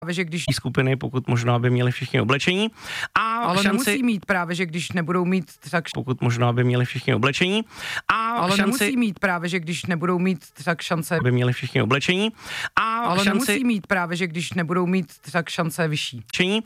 že když skupiny, pokud možná by měli všichni oblečení. Ale nemusí mít právě, že když nebudou mít tak pokud možná by měli všichni oblečení. Ale nemusí mít právě, že když nebudou mít tak šance by měli všichni oblečení. Ale nemusí mít právě, že když nebudou mít tak šance vyšší.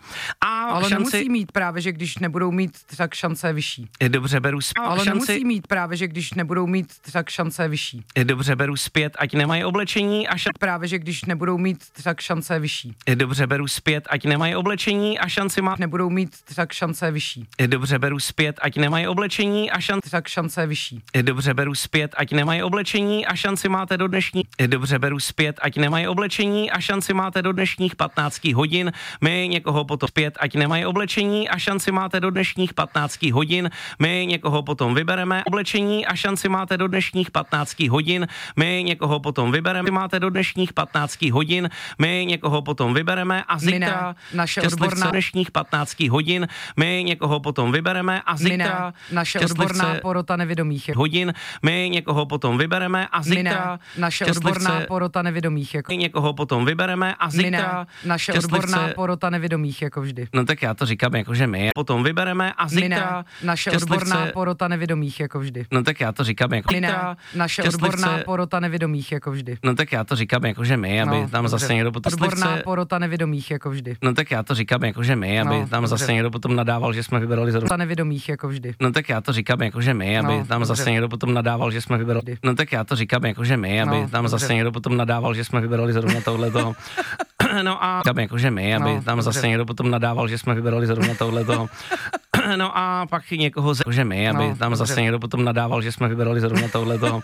Ale nemusí mít právě, že když nebudou mít tak šance vyšší. Dobře, beru zpět. Ale nemusí mít právě, že když nebudou mít tak šance vyšší. Dobře, beru zpět, ať nemají oblečení a právě, že když nebudou mít tak šance vyšší. Dobře, beru zpět, ať nemají oblečení a šanci má. Nebudou mít tak šance vyšší. Dobře, beru zpět, ať nemají oblečení a šanci. Tak šance vyšší. Dobře, beru zpět, ať nemají oblečení a šanci máte do dnešní. Dobře, beru zpět, ať nemají oblečení a šanci máte do dnešních 15 hodin. My někoho potom zpět, ať nemají oblečení a šanci máte do dnešních 15 hodin. My někoho potom vybereme oblečení a šanci máte do dnešních 15 hodin. My někoho potom vybereme, máte do dnešních 15 hodin. My někoho potom vybereme a zítra naše odborná dnešních 15 hodin. My někoho potom vybereme a zítra naše odborná porota nevědomých hodin. My někoho potom vybereme a zítra naše odborná porota nevědomých jako. My někoho potom vybereme a zítra naše odborná porota nevědomých jako vždy. No tak já to říkám jako, že my potom vybereme a zítra naše odborná porota nevědomých jako vždy. No tak já to říkám jako naše odborná porota nevědomých jako vždy. No tak já to říkám jako, že my, aby tam zase někdo potom odborná porota nevědomých jako vždy. No tak já to říkám jako, že my, aby tam zase někdo potom nadával, že jsme vybrali zrovna nevědomých jako vždy. No tak já to říkám jako, že my, aby tam zase někdo potom nadával, že jsme vybrali. No tak já to říkám jako, že my, aby tam zase někdo potom nadával, že jsme vybrali zrovna tohleto. No a říkám jako, že my, aby tam zase někdo potom nadával, že jsme vybrali zrovna tohleto. No a pak někoho že my, aby tam zase někdo potom nadával, že jsme vybrali zrovna tohleto.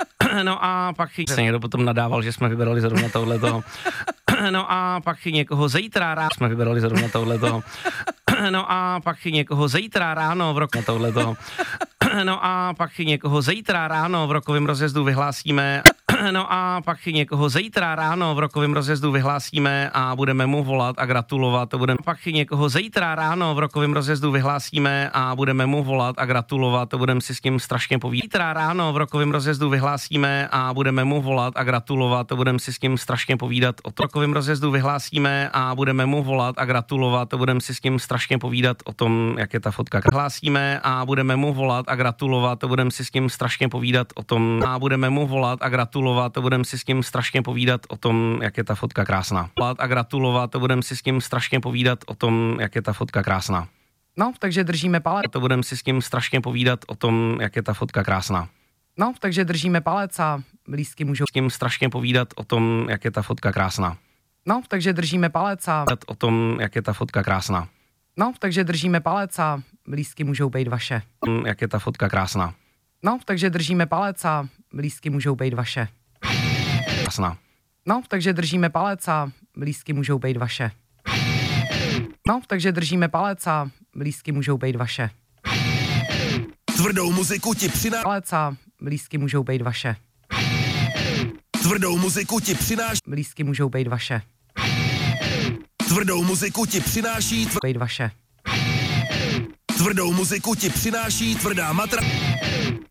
No a pak se někdo potom nadával, že jsme vybrali zrovna tohleto. No a pak někoho zítra ráno jsme vybrali zrovna tohleto. No a pak někoho zítra ráno v roku tohleto. No a pak někoho zítra ráno v rokovém rozjezdu vyhlásíme. No a pak někoho zítra ráno v rokovém rozjezdu vyhlásíme a budeme mu volat a gratulovat. To budeme pak někoho zítra ráno v rokovém rozjezdu vyhlásíme a budeme mu volat a gratulovat. To budeme si s tím strašně povídat. Zítra ráno v rokovém rozjezdu vyhlásíme a budeme mu volat a gratulovat. To budeme si s tím strašně povídat. O rokovém rozjezdu vyhlásíme a budeme mu volat a gratulovat. To budeme si s tím strašně povídat o tom, jak je ta fotka. Hlásíme a budeme mu volat a gratulovat. To budeme si s tím strašně povídat o tom a budeme mu volat a gratulovat. To budeme si s tím strašně povídat o tom, jak je ta fotka krásná. A gratulovat, to budeme si s tím strašně povídat o tom, jak je ta fotka krásná. No, takže držíme palec. To budeme si s tím strašně povídat o tom, jak je ta fotka krásná. No, takže držíme palec a blízky můžou s tím strašně povídat o tom, jak je ta fotka krásná. No, takže držíme palec a o tom, jak je ta fotka krásná. No, takže držíme palec a blízky můžou být vaše. Jak je ta fotka krásná. No, takže držíme palec a blízky můžou být vaše. Krásná. No, takže držíme palec a blízky můžou být vaše. No, takže držíme palec a blízky můžou být vaše. Tvrdou muziku ti přináší. Palec a blízky můžou být vaše. Tvrdou muziku ti přináší. Blízky můžou být vaše. Tvrdou muziku ti přináší. Být vaše. Tvrdou muziku ti přináší tvrdá matra.